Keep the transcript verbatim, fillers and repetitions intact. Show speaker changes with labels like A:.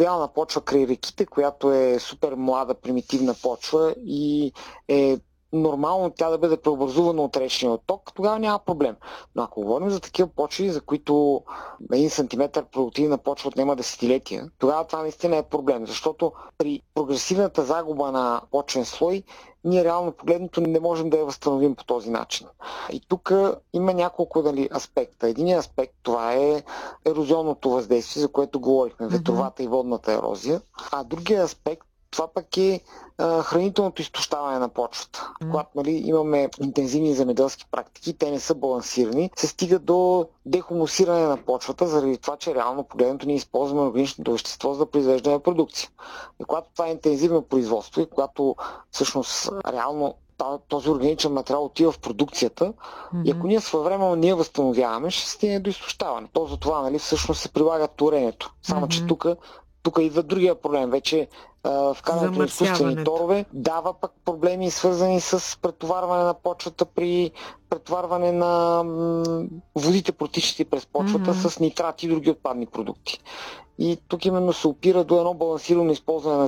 A: алювиална почва край реките, която е супер млада, примитивна почва и е нормално тя да бъде преобразувана от речния отток, тогава няма проблем. Но ако говорим за такива почви, за които един сантиметър продуктивна почва отнема десетилетия, тогава това наистина е проблем, защото при прогресивната загуба на почвен слой ние реално погледнато не можем да я възстановим по този начин. И тук има няколко дали, аспекта. Единият аспект това е ерозионното въздействие, за което говорихме, ветровата и водната ерозия. А другият аспект това пък е а, хранителното изтощаване на почвата. Mm. Когато нали, имаме интензивни земеделски практики, те не са балансирани, се стига до дехумусиране на почвата, заради това, че реално погледнато ние използваме органичното вещество за да произвеждаме продукция. И когато това е интензивно производство и когато всъщност реално този органичен материал отива в продукцията mm-hmm. и ако ние своевременно ние възстановяваме, ще стигне до изтощаване. То за това нали, всъщност се прилага торенето. Само, mm-hmm. че тук тук идва другия проблем. Вече вкарването на изкуствени торове дава пък проблеми, свързани с претоварване на почвата при претоварване на м, водите, протичащи през почвата mm-hmm. с нитрати и други отпадни продукти. И тук именно се опира до едно балансирано използване на